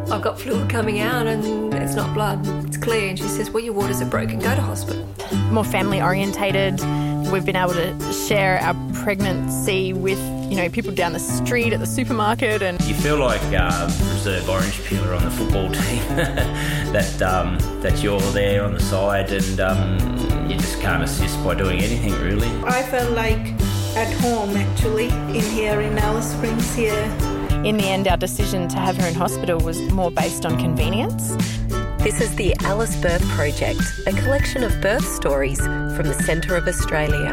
I've got fluid coming out and it's not blood, it's clear. And she says, well, your waters are broken, go to hospital. More family orientated. We've been able to share our pregnancy with, people down the street at the supermarket. And you feel like reserve orange peeler on the football team, that you're there on the side and you just can't assist by doing anything really. I felt like at home actually in here in Alice Springs here. In the end, our decision to have her in hospital was more based on convenience. This is the Alice Birth Project, a collection of birth stories from the centre of Australia.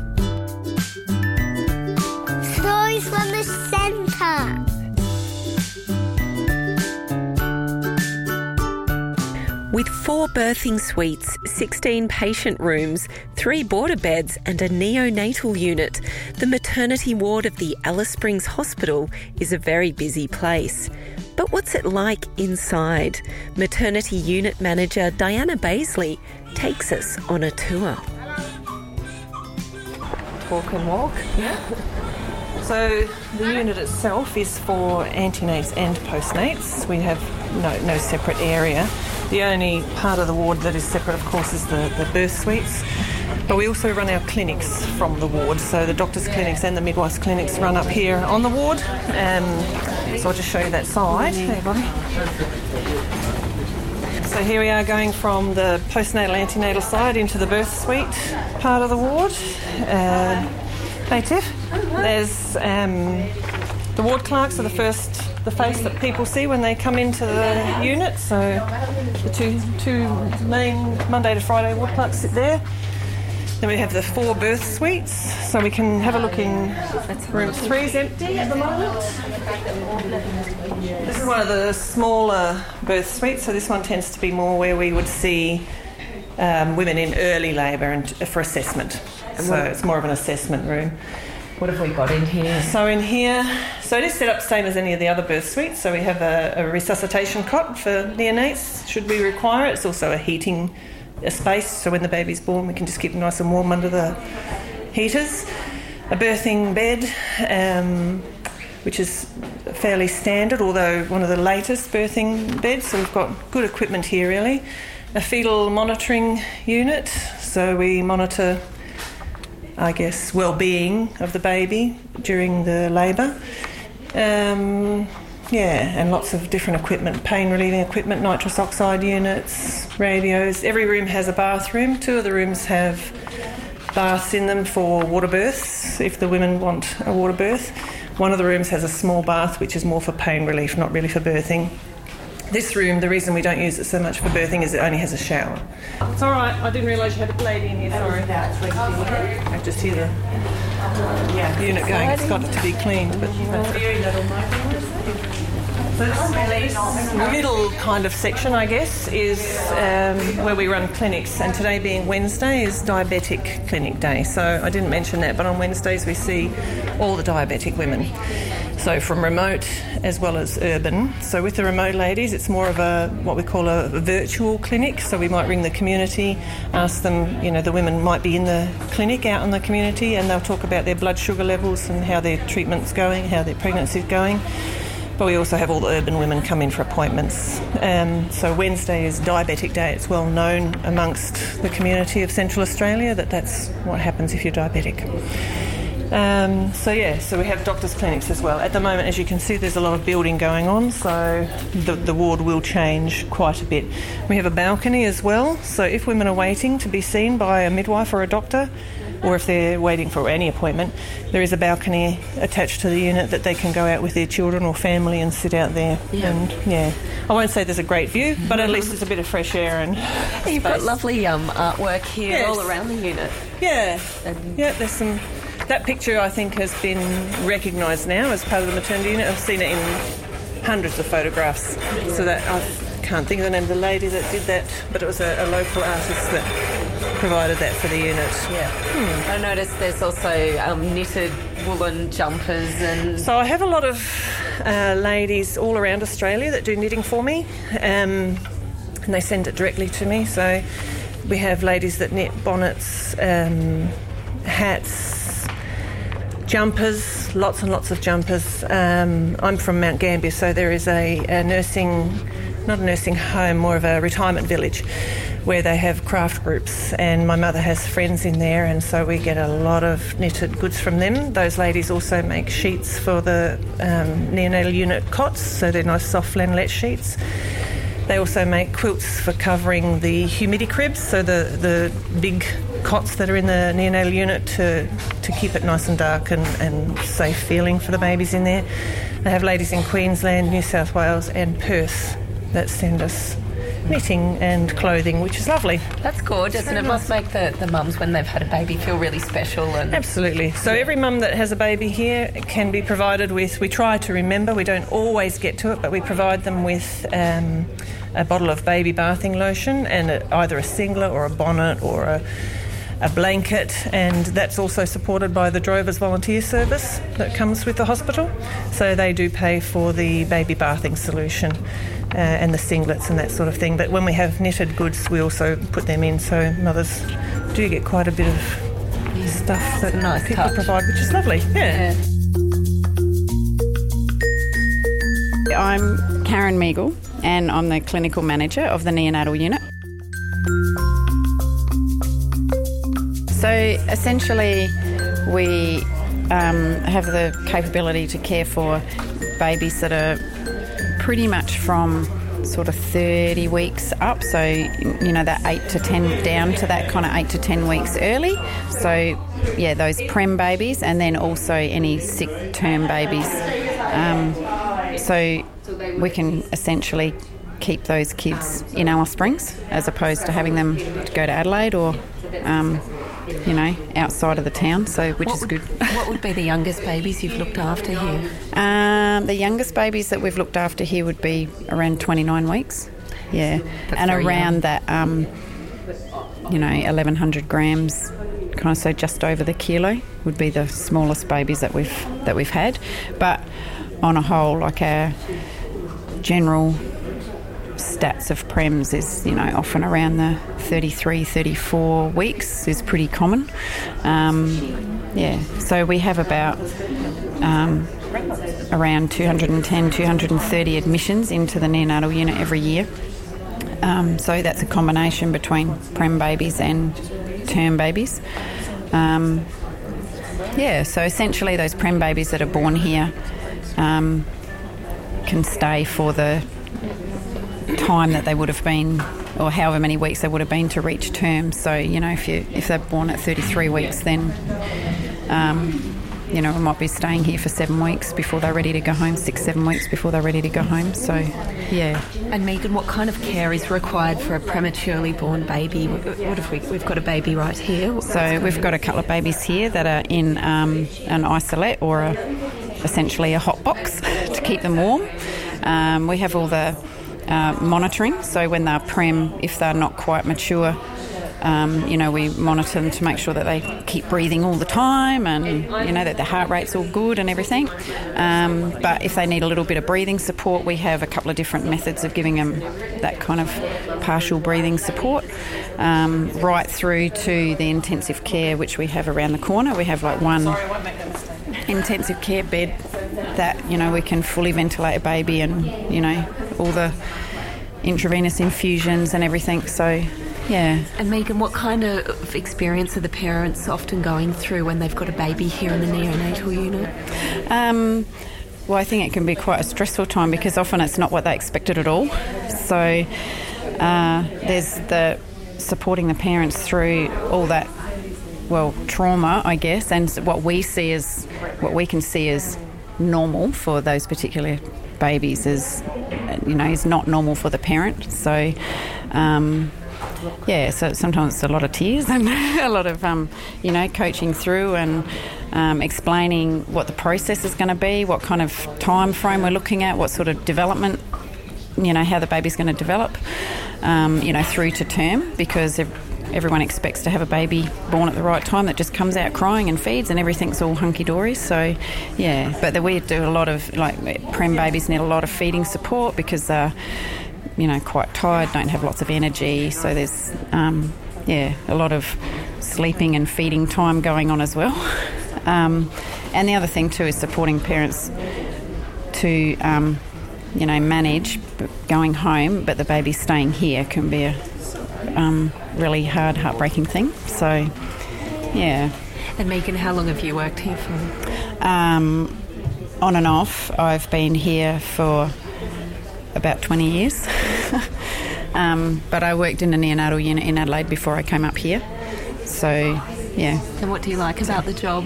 Stories from the centre. With 4 birthing suites, 16 patient rooms, 3 border beds and a neonatal unit, the maternity ward of the Alice Springs Hospital is a very busy place. But what's it like inside? Maternity unit manager Diana Baisley takes us on a tour. Walk and walk. Yeah. So the unit itself is for antenates and postnates. We have no separate area. The only part of the ward that is separate, of course, is the birth suites. But we also run our clinics from the ward. So the doctors' clinics and the midwives' clinics run up here on the ward. So I'll just show you that side. Hey, Bobby. So here we are going from the postnatal antenatal side into the birth suite part of the ward. Hey, Tiff. There's the ward clerks are the face that people see when they come into the unit. So the two main Monday to Friday ward clerks sit there. Then we have the 4 birth suites, so we can have a look in. Room 3 is empty at the moment. This is one of the smaller birth suites, so this one tends to be more where we would see women in early labour and for assessment. So it's more of an assessment room. What have we got in here? So in here, it is set up same as any of the other birth suites. So we have a resuscitation cot for neonates, should we require it. It's also a space, so when the baby's born we can just keep them nice and warm under the heaters. A birthing bed, which is fairly standard, although one of the latest birthing beds, so we've got good equipment here really. A fetal monitoring unit, so we monitor, I guess, well-being of the baby during the labour. And lots of different equipment, pain-relieving equipment, nitrous oxide units, radios. Every room has a bathroom. 2 of the rooms have baths in them for water births, if the women want a water birth. One of the rooms has a small bath, which is more for pain relief, not really for birthing. This room, the reason we don't use it so much for birthing is it only has a shower. It's all right, I didn't realise you had a lady in here, sorry. I just hear the unit going, it's got to be cleaned. But this middle kind of section, I guess, is where we run clinics, and today being Wednesday is diabetic clinic day. So I didn't mention that, but on Wednesdays we see all the diabetic women. So from remote as well as urban. So with the remote ladies, it's more of what we call a virtual clinic. So we might ring the community, ask them, the women might be in the clinic out in the community, and they'll talk about their blood sugar levels and how their treatment's going, how their pregnancy's going. But we also have all the urban women come in for appointments. So Wednesday is diabetic day. It's well known amongst the community of Central Australia that that's what happens if you're diabetic. So we have doctors' clinics as well. At the moment, as you can see, there's a lot of building going on, so the ward will change quite a bit. We have a balcony as well, so if women are waiting to be seen by a midwife or a doctor, or if they're waiting for any appointment, there is a balcony attached to the unit that they can go out with their children or family and sit out there. Yeah. And I won't say there's a great view, but at least there's a bit of fresh air and You've got lovely artwork here all around the unit. Yeah, there's some. That picture, I think, has been recognised now as part of the maternity unit. I've seen it in hundreds of photographs. So that I can't think of the name of the lady that did that, but it was a local artist that provided that for the unit. Yeah. I noticed there's also knitted woolen jumpers and... So I have a lot of ladies all around Australia that do knitting for me, and they send it directly to me. So we have ladies that knit bonnets, hats, Jumpers, lots and lots of jumpers. I'm from Mount Gambier, so there is a not a nursing home, more of a retirement village where they have craft groups, and my mother has friends in there, and so we get a lot of knitted goods from them. Those ladies also make sheets for the neonatal unit cots, so they're nice soft flannelette sheets. They also make quilts for covering the humidity cribs, so the big cots that are in the neonatal unit to keep it nice and dark and safe feeling for the babies in there. They have ladies in Queensland, New South Wales and Perth that send us knitting and clothing, which is lovely. That's gorgeous, and it must make the mums when they've had a baby feel really special. And absolutely. So every mum that has a baby here can be provided with, we try to remember, we don't always get to it, but we provide them with a bottle of baby bathing lotion and either a singlet or a bonnet or a blanket, and that's also supported by the Drovers Volunteer Service that comes with the hospital. So they do pay for the baby bathing solution and the singlets and that sort of thing. But when we have knitted goods, we also put them in, so mothers do get quite a bit of stuff that nice people touch. provide, which is lovely. Yeah. I'm Karen Meagle, and I'm the clinical manager of the neonatal unit. So essentially we have the capability to care for babies that are pretty much from sort of 30 weeks up, so that 8 to 10 down to that kind of 8 to 10 weeks early. So yeah, those prem babies, and then also any sick term babies. So we can essentially keep those kids in Alice Springs as opposed to having them to go to Adelaide or outside of the town, which is good. What would be the youngest babies you've looked after here? The youngest babies that we've looked after here would be around 29 weeks. Yeah, That's and very around young. that, 1,100 grams, kind of, so just over the kilo would be the smallest babies that we've had. But on a whole, like our general stats of prems is, often around the 33, 34 weeks is pretty common. So we have about around 210, 230 admissions into the neonatal unit every year. So that's a combination between prem babies and term babies. So essentially those prem babies that are born here can stay for the time that they would have been, or however many weeks they would have been to reach term. So, if they're born at 33 weeks, then, we might be staying here for 7 weeks before they're ready to go home, 6-7 weeks before they're ready to go home. So, yeah. And Megan, what kind of care is required for a prematurely born baby? What if we've got a baby right here? So we've got a couple of babies here that are in an isolette or essentially a hot box to keep them warm. We have all the monitoring, so when they're prem, if they're not quite mature, we monitor them to make sure that they keep breathing all the time and that their heart rate's all good and everything. But if they need a little bit of breathing support, we have a couple of different methods of giving them that kind of partial breathing support, right through to the intensive care, which we have around the corner. We have like one intensive care bed that we can fully ventilate a baby, and all the intravenous infusions and everything. So yeah. And Megan, what kind of experience are the parents often going through when they've got a baby here in the neonatal unit? Well, I think it can be quite a stressful time because often it's not what they expected at all. So there's the supporting the parents through all that, trauma, I guess, and what we can see as normal for those particular babies is not normal for the parent. So so sometimes it's a lot of tears and a lot of coaching through and explaining what the process is going to be, what kind of time frame we're looking at, what sort of development, how the baby's going to develop, through to term, because everyone expects to have a baby born at the right time that just comes out crying and feeds and everything's all hunky-dory. So, yeah, but we do a lot of, prem babies need a lot of feeding support because they're, quite tired, don't have lots of energy. So there's, a lot of sleeping and feeding time going on as well. And the other thing too is supporting parents to, manage going home, but the baby staying here can be a really hard, heartbreaking thing. So, yeah. And Megan, how long have you worked here for? On and off, I've been here for about 20 years. But I worked in a neonatal unit in Adelaide before I came up here. So, yeah. And what do you like about the job?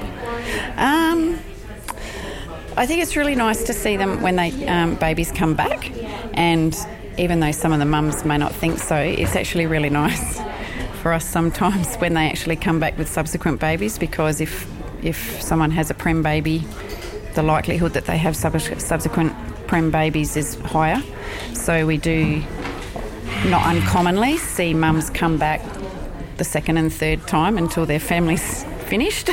I think it's really nice to see them when babies come back, and even though some of the mums may not think so, it's actually really nice for us sometimes when they actually come back with subsequent babies, because if someone has a prem baby, the likelihood that they have subsequent prem babies is higher. So we do not uncommonly see mums come back the second and third time until their family's finished.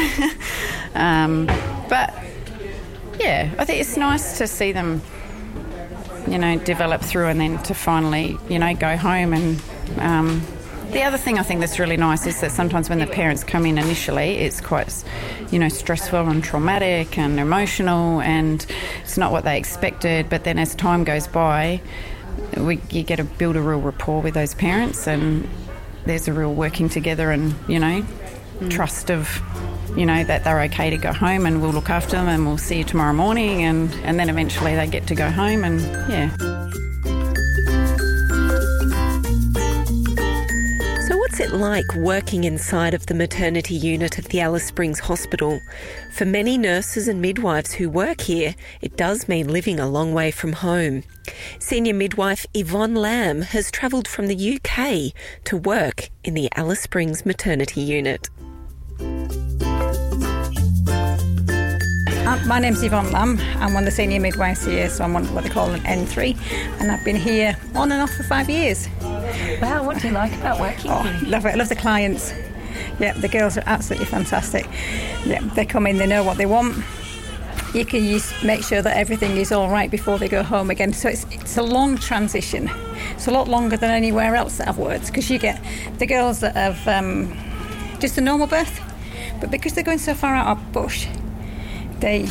But yeah, I think it's nice to see them, develop through and then to finally, go home. And the other thing I think that's really nice is that sometimes when the parents come in initially, it's quite, stressful and traumatic and emotional, and it's not what they expected. But then as time goes by, you get to build a real rapport with those parents, and there's a real working together and, trust of, that they're okay to go home and we'll look after them and we'll see you tomorrow morning, and then eventually they get to go home, and yeah. So what's it like working inside of the maternity unit of the Alice Springs Hospital? For many nurses and midwives who work here, it does mean living a long way from home. Senior midwife Yvonne Lamb has travelled from the UK to work in the Alice Springs maternity unit. My name's Yvonne Lamb. I'm one of the senior midwives here, so I'm on what they call an N3, and I've been here on and off for 5 years. Wow, what do you like about working here? Love it. I love the clients. Yeah, the girls are absolutely fantastic. Yeah, they come in, they know what they want. You can make sure that everything is all right before they go home again. So it's a long transition. It's a lot longer than anywhere else that I've worked, because you get the girls that have just a normal birth, but because they're going so far out of bush, they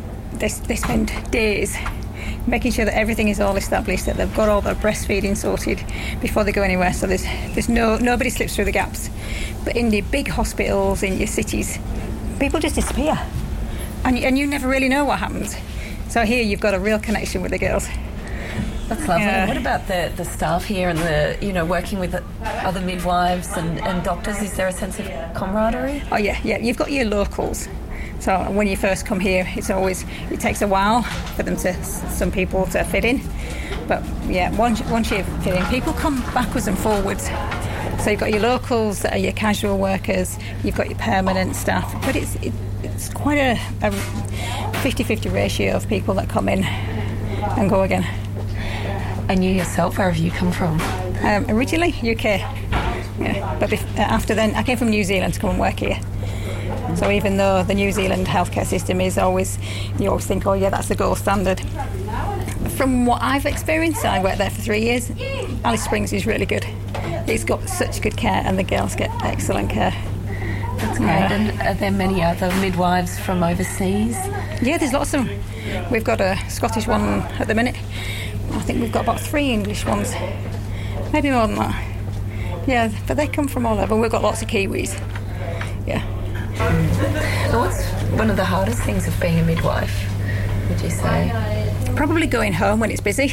spend days making sure that everything is all established, that they've got all their breastfeeding sorted before they go anywhere, so there's nobody slips through the gaps. But in the big hospitals in your cities, people just disappear, and you never really know what happens. So here you've got a real connection with the girls. That's lovely. What about the staff here and the working with other midwives and doctors? Is there a sense of camaraderie? Oh yeah, you've got your locals. So when you first come here, it takes a while for some people to fit in. But yeah, once you fit in, people come backwards and forwards. So you've got your locals that are your casual workers, you've got your permanent staff, but it's quite a 50-50 ratio of people that come in and go again. And you yourself, where have you come from? Originally, UK. Yeah, but after then, I came from New Zealand to come and work here. So even though the New Zealand healthcare system is you always think, oh yeah, that's the gold standard. From what I've experienced, I worked there for 3 years, Alice Springs is really good. It's got such good care and the girls get excellent care. That's great. And are there many other midwives from overseas? Yeah, there's lots of them. We've got a Scottish one at the minute. I think we've got about 3 English ones, maybe more than that. Yeah, but they come from all over. We've got lots of Kiwis. Yeah. So what's one of the hardest things of being a midwife, would you say? Probably going home when it's busy.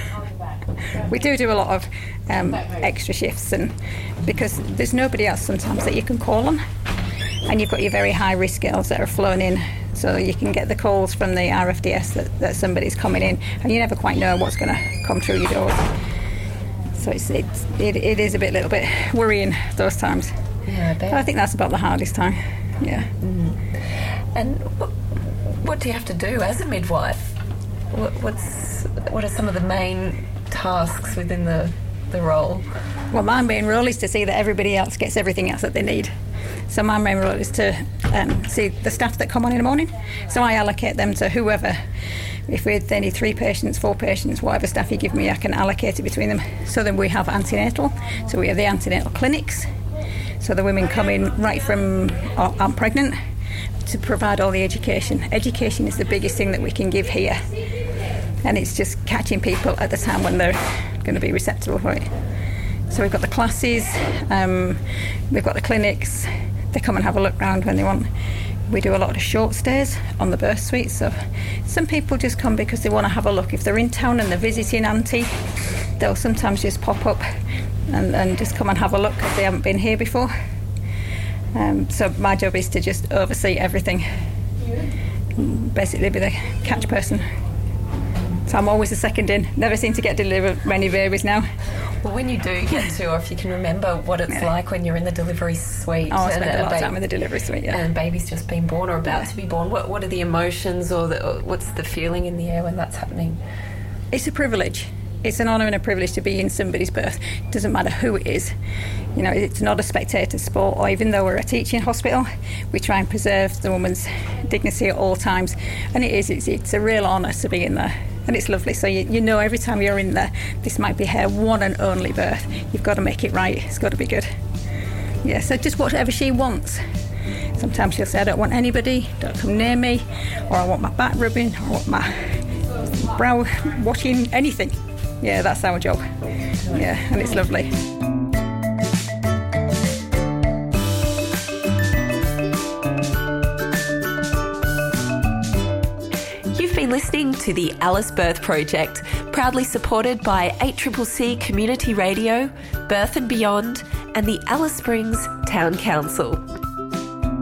We do a lot of extra shifts, and because there's nobody else sometimes that you can call on, and you've got your very high risk girls that are flown in, so you can get the calls from the RFDS that somebody's coming in, and you never quite know what's going to come through your doors. So it is a little bit worrying those times. Yeah, I bet. But I think that's about the hardest time. Yeah. And what do you have to do as a midwife? What are some of the main tasks within the role? Well, my main role is to see that everybody else gets everything else that they need. So my main role is to see the staff that come on in the morning. So I allocate them to whoever. If they need 3 patients, 4 patients, whatever staff you give me, I can allocate it between them. So then we have antenatal. So we have the antenatal clinics. So the women come in right from I'm pregnant to provide all the education. Education is the biggest thing that we can give here. And it's just catching people at the time when they're going to be receptive for it. So we've got the classes, we've got the clinics. They come and have a look round when they want. We do a lot of short stays on the birth suite. So some people just come because they want to have a look. If they're in town and they're visiting auntie, they'll sometimes just pop up and just come and have a look if they haven't been here before. So my job is to just oversee everything, basically be the catch person. So I'm always the second in. Never seem to get delivered many babies now. Well, when you do get to, or if you can remember what it's like when you're in the delivery suite. I spend a lot of time in the delivery suite, yeah. And baby's just been born or about to be born. What are the emotions or what's the feeling in the air when that's happening? It's a privilege. It's an honour and a privilege to be in somebody's birth. It doesn't matter who it is. You know, it's not a spectator sport, or even though we're a teaching hospital, we try and preserve the woman's dignity at all times. And it's a real honour to be in there. And it's lovely. So you know every time you're in there, this might be her one and only birth. You've got to make it right. It's got to be good. Yeah, so just whatever she wants. Sometimes she'll say, I don't want anybody, don't come near me, or I want my back rubbing, or I want my brow washing, anything. Yeah, that's our job. Yeah, and it's lovely. You've been listening to the Alice Birth Project, proudly supported by 8CCC Community Radio, Birth and Beyond, and the Alice Springs Town Council.